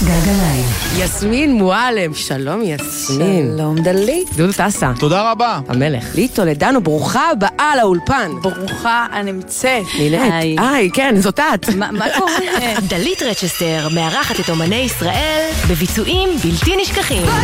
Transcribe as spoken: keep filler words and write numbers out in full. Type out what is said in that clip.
גלגליים. יסמין מועלם, שלום יסמין. שלום דלית. דודו טסה. תודה רבה. המלך. ליטו לדנו, ברוכה הבאה לאולפן. ברוכה הנמצאת. נינט. היי, כן, זאת את. מה קורה? דלית רצ'סטר מארחת את אומני ישראל בביצועים בלתי נשכחים.